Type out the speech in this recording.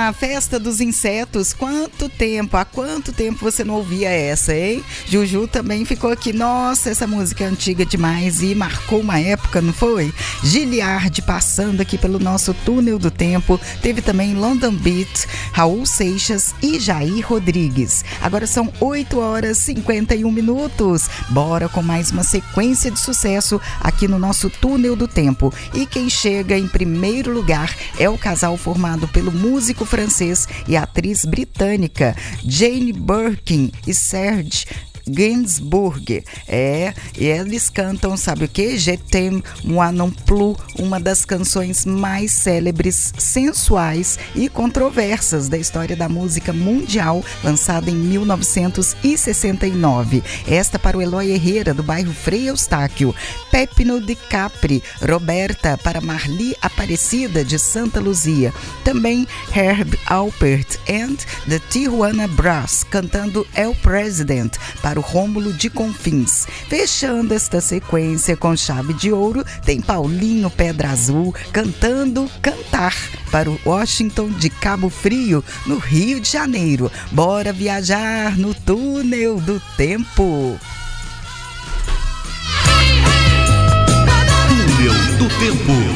a Festa dos Insetos. Há quanto tempo você não ouvia essa, hein? Juju também ficou aqui. Nossa, essa música é antiga demais e marcou uma época, não foi? Giliard passando aqui pelo nosso túnel do tempo. Teve também London Beat, Raul Seixas e Jair Rodrigues. Agora são 8h51. Bora com mais uma sequência de sucesso aqui no nosso túnel do tempo. E quem chega em primeiro lugar é o casal formado pelo músico francês e atriz britânica Jane Birkin e Serge Gainsbourg. E eles cantam, sabe o que? Je t'aime, moi non plus, uma das canções mais célebres, sensuais e controversas da história da música mundial, lançada em 1969. Esta para o Eloy Herrera, do bairro Frei Eustáquio. Pepino de Capri, Roberta para Marli Aparecida, de Santa Luzia. Também Herb Alpert and the Tijuana Brass, cantando El President, para o Rômulo de Confins. Fechando esta sequência com chave de ouro, tem Paulinho Pedra Azul cantando Cantar, para o Washington de Cabo Frio, no Rio de Janeiro. Bora viajar no túnel do tempo. Túnel do Tempo.